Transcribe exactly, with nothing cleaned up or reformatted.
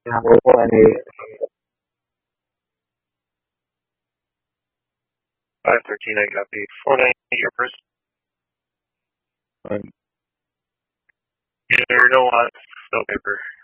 Number one is five thirteen, I copy. four ninety, your first. on There, no lots, no paper.